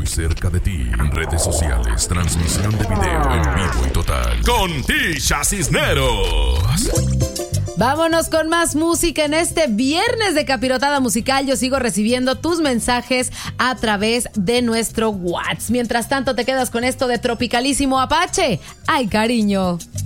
cerca de ti. En redes sociales, transmisión de video en vivo y total. Con Tisha Cisneros. Vámonos con más música en este viernes de Capirotada Musical. Yo sigo recibiendo tus mensajes a través de nuestro WhatsApp. Mientras tanto, te quedas con esto de Tropicalísimo Apache. ¡Ay, cariño!